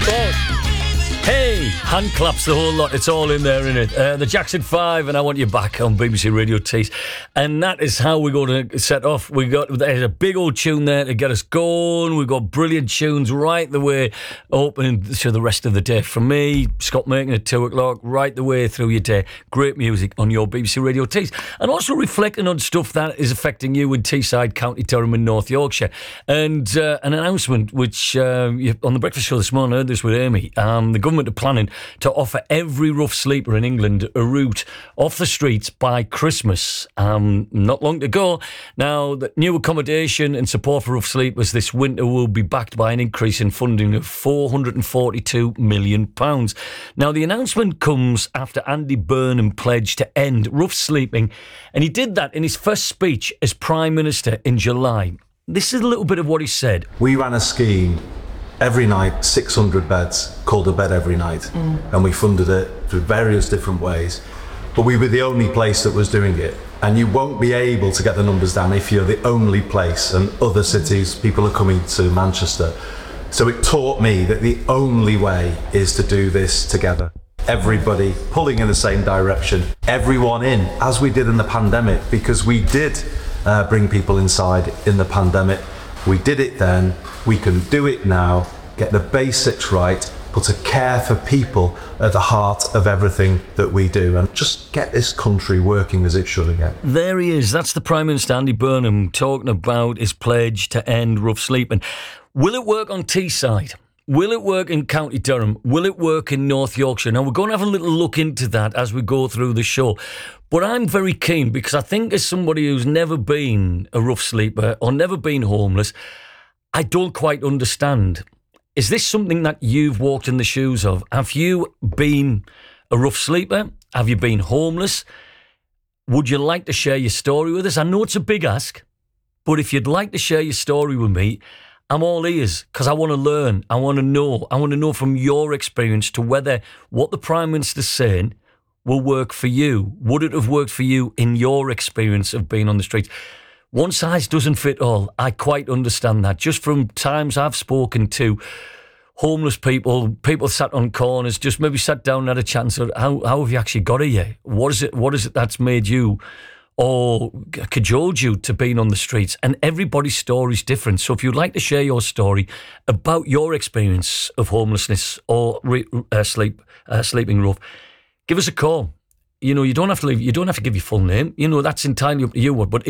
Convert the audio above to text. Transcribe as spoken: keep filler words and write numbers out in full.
Boss. Hey, hand claps, the whole lot. It's all in there, isn't it? Uh, the Jackson five, and I Want You Back on B B C Radio Tees. And that is how we're going to set off. We got There's a big old tune there to get us going. We've got brilliant tunes right the way opening to the rest of the day. From me, Scott Merkin at two o'clock, right the way through your day. Great music on your B B C Radio Tees. And also reflecting on stuff that is affecting you in Teesside, County Durham and North Yorkshire. And uh, an announcement which, uh, you, on the breakfast show this morning, I heard this with Amy. Um, the government are planning to offer every rough sleeper in England a route off the streets by Christmas. Um, not long to go. Now, the new accommodation and support for rough sleepers this winter will be backed by an increase in funding of four hundred forty-two million pounds. Now, the announcement comes after Andy Burnham pledged to end rough sleeping, and he did that in his first speech as Prime Minister in July. This is a little bit of what he said. We ran a scheme every night, six hundred beds, called A Bed Every Night. Mm. And we funded it through various different ways. But we were the only place that was doing it. And you won't be able to get the numbers down if you're the only place, and other cities, people are coming to Manchester. So it taught me that the only way is to do this together. Everybody pulling in the same direction, everyone in, as we did in the pandemic, because we did uh, bring people inside in the pandemic. We did it then, we can do it now, get the basics right, put a care for people at the heart of everything that we do, and just get this country working as it should again. There he is. That's the Prime Minister, Andy Burnham, talking about his pledge to end rough sleeping. Will it work on Teesside? Will it work in County Durham? Will it work in North Yorkshire? Now, we're going to have a little look into that as we go through the show. But I'm very keen, because I think as somebody who's never been a rough sleeper or never been homeless, I don't quite understand. Is this something that you've walked in the shoes of? Have you been a rough sleeper? Have you been homeless? Would you like to share your story with us? I know it's a big ask, but if you'd like to share your story with me, I'm all ears, because I want to learn. I want to know. I want to know from your experience to whether what the Prime Minister's saying will work for you. Would it have worked for you in your experience of being on the streets? One size doesn't fit all. I quite understand that. Just from times I've spoken to homeless people, people sat on corners, just maybe sat down and had a chat and said, how, how have you actually got here? What is it, what is it that's made you or cajoled you to being on the streets? And everybody's story is different. So if you'd like to share your story about your experience of homelessness or re, uh, sleep uh, sleeping rough, give us a call. You know, you don't have to leave, you don't have to give your full name. You know, that's entirely up to you. But